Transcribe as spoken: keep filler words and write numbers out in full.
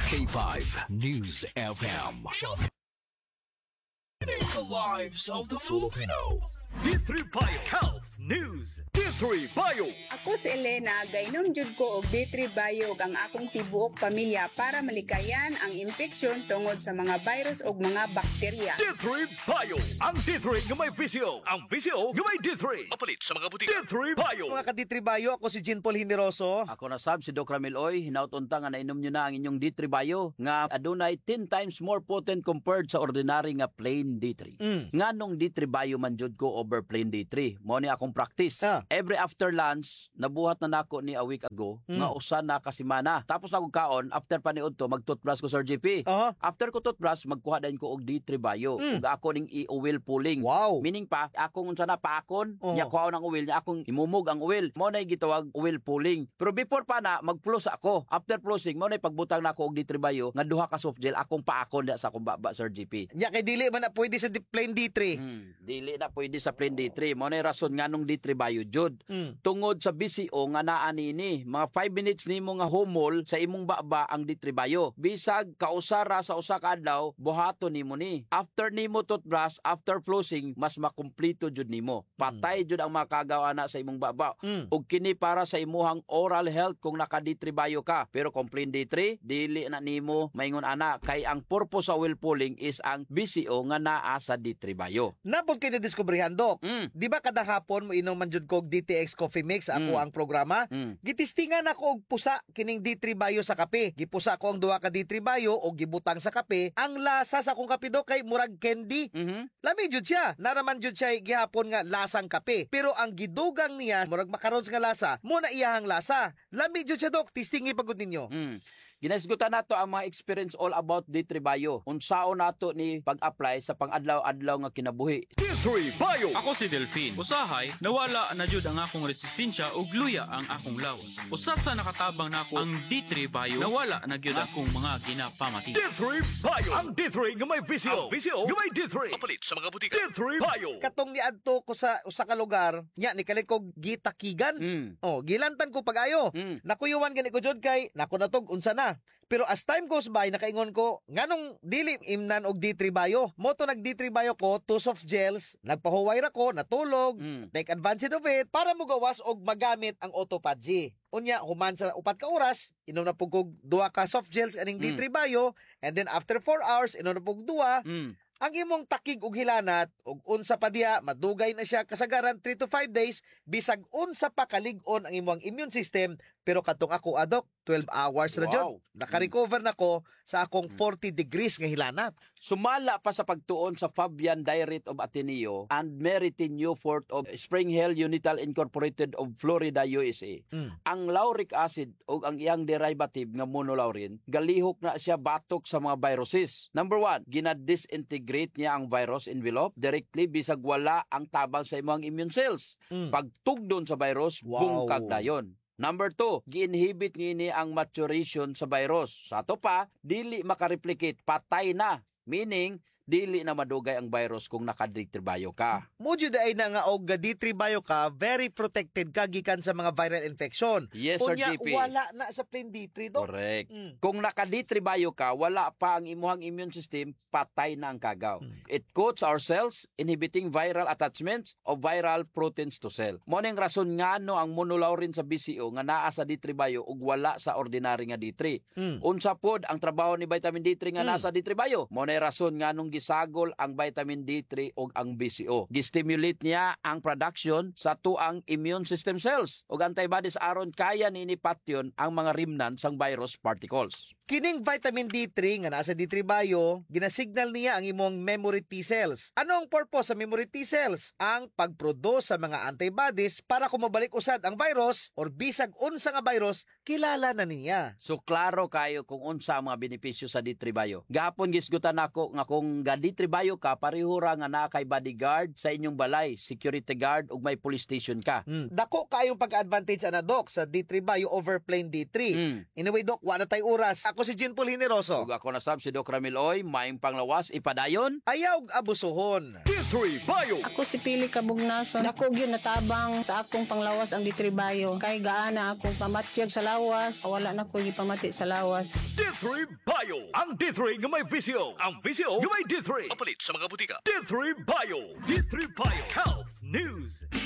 K five News F M. The lives of the Filipino. D three Bio Health News. D three Bio. Ako si Elena, gainom jud ko og D three Bio ang akong tibuok pamilya para malikayan ang impeksyon tungod sa mga virus ug mga bakterya. D three Bio. Ang D three nga may visio. Ang visio nga may D three. Mapalit sa mga butika. D three Bio. Mga ka-D three Bio, ako si Jean Paul Generoso. Ako na sab si Doc Ramil Oy, hinautunta nga nainom nyo na ang inyong D three Bio nga adunay ten times more potent compared sa ordinary nga plain D three. Mm. Nga nung D three Bio man jud ko over plain D three. Mo ni akong practice. Ah. Every after lunch, nabuhat na nako ni a week ago Mm. nga usa na ka semana. Tapos ako kaon after paniud to mag-toothbrush ko Sir G P. Aha. After ko toothbrush, magkuha din ko og D three Bio. Mm. Ug ako ning i-oil pulling. Wow. Meaning pa, akong unsa na paakon, Oo. nya kuha ng oil, nya akong imumog ang oil. Mo na gitawag oil pulling. Pero before pa na mag-floss ako. After flossing, mo na pagbutang nako og D three Bio nga duha ka soft gel akong paakon da sa akong baba Sir G P. Nya kay dili man na pwede sa di- plain D three. Hmm, dili na pwede sa plain D three. Mo na rason nga nung D three Bio jud. Mm. Tungod sa B C O nga naa nini, mga five minutes nimo nga humol sa imong baba ang D three Bio. Bisag kausara sa usa ka adlaw, buhaton nimo ni. After nimo toothbrush, after flossing, mas makumpleto jud nimo. Patay jud ang makagawa na sa imong baba. Mm. Ug kini para sa imuhang oral health kung naka D three Bio ka. Pero kung plain D three, dili na nimo maingon ana kay ang purpose sa oil pulling is ang B C O nga naa sa D three Bio. Napod kay na-discoveryhan, Dok. Mm. Di ba kada hapon mo inom man jud ko og D T X Coffee Mix ako Mm. ang programa? Mm. Gitistingan ako og pusa kining D three Bio sa kape. Gipusa ko ang duha ka D three Bio og gibutang sa kape. Ang lasa sa akong kape do kay murag candy. Mhm. Lami jud siya. Naraman jud siya gihapon nga lasang kape. Pero ang gidugang niya murag macarons nga lasa, mo na iyahang lasa. Lami jud siya, Dok. Tistingi pagud ninyo. Mm. Ginasgutan nato ang mga experience all about D three Bio. Unsaon nato ni pag-apply sa pang-adlaw-adlaw nga kinabuhi. D three Bio. Ako si Delphine. Usahay, nawala na jud ang akong resistensya ug luya ang akong lawas. Usa sa nakatabang nako ang D three Bio, nawala na gyud akong mga ginapamati. D three Bio. Ang D three nga may visio. Ang visio nga may D three. Mapalit sa mga butika. D three Bio. Katong niadto ko sa usa ka lugar, nya ni kalikog gitakigan. Mm. Oh, gilantan ko pag-ayo. Mm. Nakuyuan gani ko jud kay nako natog unsa na. Pero as time goes by, nakaingon ko, nganong dili imnan og D three Bio. Moto nag D three Bio ko, two soft gels, nagpahuway ra ko, natulog, Mm. take advantage of it para mugawas og magamit ang autophagy. Unya, human sa upat ka oras, inom na pug kog duha ka soft gels aning D three Bio, and then after four hours, inom na pug duha. Mm. Ang imong takig og hilanat ug unsa pa diha madugay na siya kasagaran three to five days bisag unsa pa kalig-on ang imong immune system. Pero katong ako, adok, twelve hours na Wow. jud. Naka-recover na ko sa akong forty degrees nga hilanat. Sumala pa sa pagtuon sa Fabian Diet of Ateneo and Meritin Newfort of Spring Hill Unital Incorporated of Florida, U S A. Mm. Ang lauric acid o ang iyang derivative nga monolaurin, galihok na siya batok sa mga viruses. Number one, gina-disintegrate niya ang virus envelope directly bisag wala ang tabang sa imong immune cells. Mm. Pagtugdon sa virus, Wow. bungkag dayon. Number two, gi-inhibit ngini ang maturation sa virus. Sa ato pa, dili makareplicate, patay na. Meaning, dili na madugay ang virus kung naka-D three Bio ka. Mo jud ay na nga og D three Bio ka, very protected ka gikan sa mga viral infection. Yes, Sir Unya, G P. wala na sa plain D three do. Correct. Mm. Kung naka-D three Bio ka, wala pa ang imuhang immune system, patay na ang kagaw. Mm. It coats our cells, inhibiting viral attachments of viral proteins to cell. Mo ning rason nga no ang monolaurin sa B C O nga naa sa D three Bio ug wala sa ordinary nga D three. Mm. Unsa pod ang trabaho ni vitamin D three nga Mm. nasa D three Bio? Mo nay rason nga nung gisagol ang vitamin D three ug ang B C O. Gistimulate niya ang production sa tuang immune system cells ug antibodies aron kaya nini patyon ang mga remnants sang virus particles. Kining vitamin D three nga nasa D three Bio, ginasignal niya ang imong memory T cells. Ano ang purpose sa memory T cells? Ang pagproduce sa mga antibodies para kumabalik usad ang virus or bisag unsa nga virus, kilala na niya. So klaro kayo kung unsa ang mga benepisyo sa D three Bio. Gahapon gisgutan nako nga kung ga D three Bio ka pareho ra nga naa kay bodyguard sa inyong balay, security guard ug may police station ka. Mm. Dako kayong pag-advantage ana, Dok, sa D three Bio over plain D three. Mm. Anyway, Dok, wala tay oras. Ako si Jean Paul Generoso. Ug ako na sab si Doc Ramil Oy, maayong panglawas ipadayon. Ayaw og abusuhon. D three Bio. Ako si Pili Kabugnason. Dako gyud natabang sa akong panglawas ang D three Bio. Kay gaana akong pamatyag sa lawas lawas. Wala na ko gipamati sa lawas. D three Bio. Ang D three nga may visyo. Ang visyo nga may D three. Papalit sa mga butika. D three Bio. D three Bio. Health News.